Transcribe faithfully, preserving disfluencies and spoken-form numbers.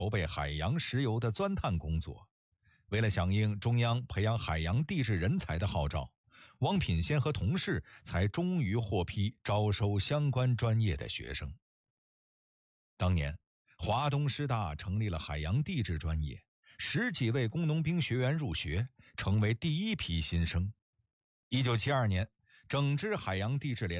筹备海洋石油的钻探工作。为了响应中央培养海洋地质人才的号召，汪品先和同事才终于获批招收相关专业的学生。当年，华东师大成立了海洋地质专业，十几位工农兵学员入学，成为第一批新生。一九七二年，整支海洋地质联